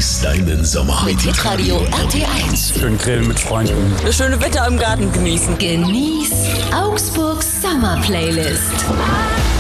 Genieß deinen Sommer mit Hitradio RT1. Schön grillen mit Freunden. Das schöne Wetter im Garten genießen. Genieß Augsburgs Sommer-Playlist.